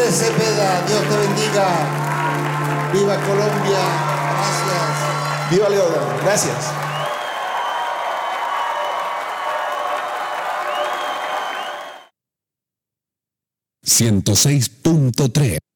Andrés Cepeda, Dios te bendiga. Viva Colombia. Gracias. Viva Leoda. Gracias. ...106.3